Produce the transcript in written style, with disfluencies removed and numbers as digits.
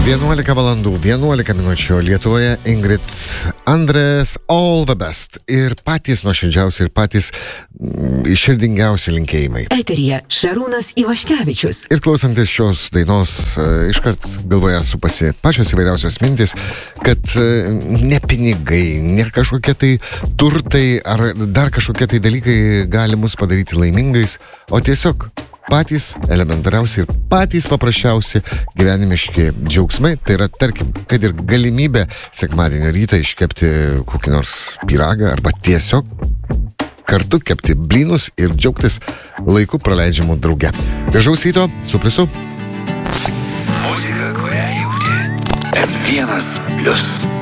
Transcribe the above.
11 valandų 11 minučių Lietuvoje Ingrid Andrės All the Best ir patys nuoširdžiausi ir patys širdingiausi linkėjimai. Eteryje Šarūnas Ivaškevičius. Ir klausantis šios dainos iškart galvoje supasi pačios įvairiausios mintis, kad ne pinigai, ne kažkokie tai turtai ar dar kažkokie tai dalykai gali mus padaryti laimingais, o tiesiog patys elementariausi ir patys paprasčiausi gyvenimiški džiaugsmai. Tai yra, tarkim, kad ir galimybė sekmadienio rytą iškepti kokį nors pyragą arba tiesiog kartu kepti blynus ir džiaugtis laiku praleidžiamu drauge. Gražaus ryto, su pliusu. Muzika, kurią jauti. M1+.